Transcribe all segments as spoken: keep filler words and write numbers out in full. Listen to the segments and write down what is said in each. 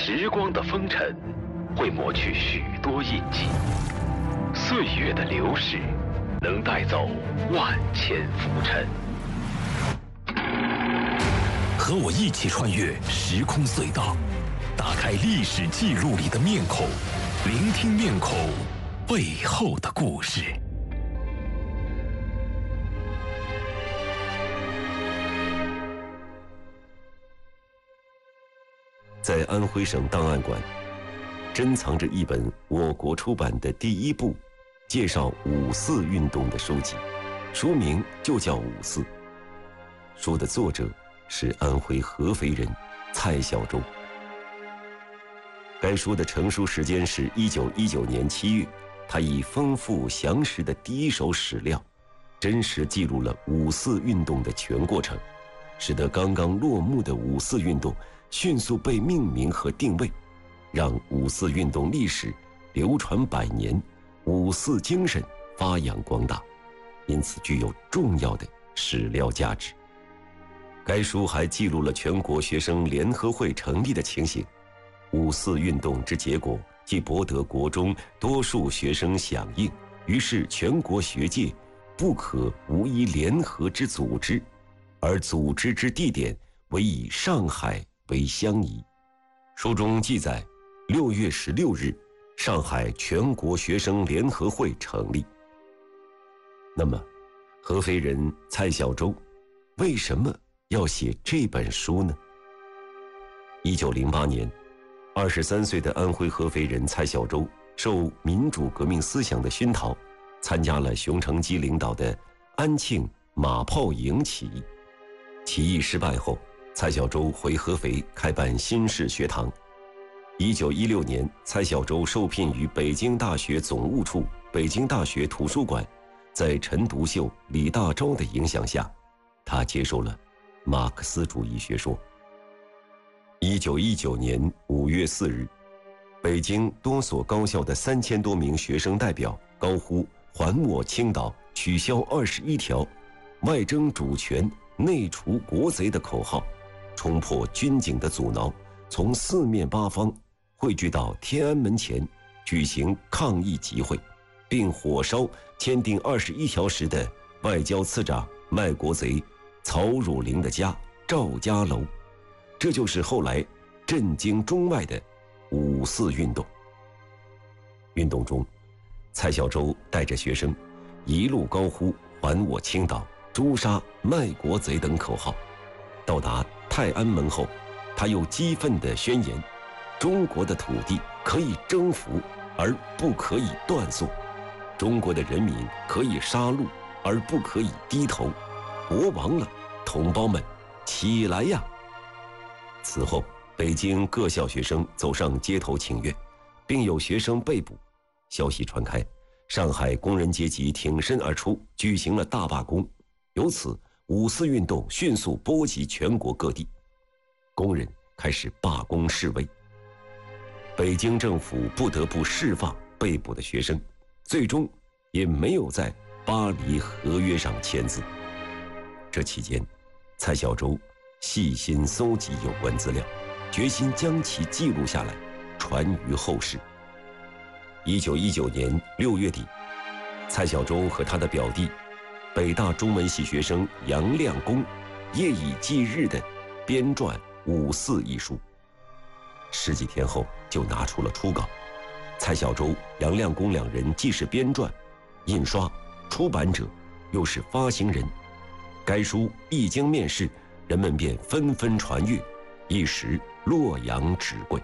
时光的风尘会磨去许多印记，岁月的流逝能带走万千浮尘。和我一起穿越时空隧道，打开历史记录里的面孔，聆听面孔背后的故事。 在安徽省档案馆，珍藏着一本我国出版的第一部介绍五四运动的书籍，书名就叫《五四》。书的作者是安徽合肥人蔡小舟。该书的成书时间是一九一九年七月，他以丰富详实的第一手史料，真实记录了五四运动的全过程，使得刚刚落幕的五四运动迅速被命名和定位，让五四运动历史流传百年，五四精神发扬光大，因此具有重要的史料价值。该书还记录了全国学生联合会成立的情形，五四运动之结果既博得国中多数学生响应，于是全国学界不可无一联合之组织，而组织之地点为以上海为相宜。书中记载，六月十六日，上海全国学生联合会成立。那么，合肥人蔡小舟为什么要写这本书呢？一九零八年，二十三岁的安徽合肥人蔡小舟受民主革命思想的熏陶，参加了熊成基领导的安庆马炮营起义。起义失败后，蔡小舟回合肥开办新式学堂。一九一六年，蔡小舟受聘于北京大学总务处、北京大学图书馆，在陈独秀、李大钊的影响下，他接受了马克思主义学说。一九一九年五月四日，北京多所高校的三千多名学生代表高呼“还我青岛，取消二十一条，外争主权，内除国贼”的口号，冲破军警的阻挠，从四面八方汇聚到天安门前举行抗议集会，并火烧签订二十一条时的外交次长卖国贼曹汝霖的家赵家楼。这就是后来震惊中外的五四运动。运动中，蔡小舟带着学生一路高呼“还我青岛，诛杀卖国贼”等口号。到达泰安门后，他又激愤地宣言：中国的土地可以征服，而不可以断送；中国的人民可以杀戮，而不可以低头。国亡了，同胞们，起来呀！此后，北京各校学生走上街头请愿，并有学生被捕。消息传开，上海工人阶级挺身而出，举行了大罢工。由此，五四运动迅速波及全国各地，工人开始罢工示威。北京政府不得不释放被捕的学生，最终也没有在巴黎合约上签字。这期间，蔡小舟细心搜集有关资料，决心将其记录下来，传于后世。一九一九年六月底，蔡小舟和他的表弟北大中文系学生杨亮公夜以继日地编撰《五四》一书，十几天后就拿出了初稿。蔡小舟、杨亮公两人既是编撰、印刷、出版者，又是发行人。该书一经面世，人们便纷纷传阅，一时洛阳纸贵。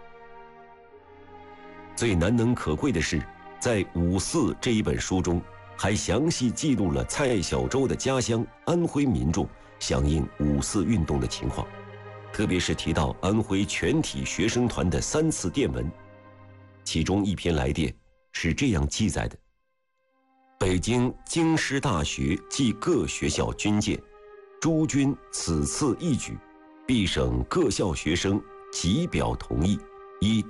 最难能可贵的是，在《五四》这一本书中，还详细记录了蔡小舟的家乡安徽民众响应五四运动的情况，特别是提到安徽全体学生团的三次电文。其中一篇来电是这样记载的：北京京师大学暨各学校军舰，诸军此次一举，必省各校学生即表同意，以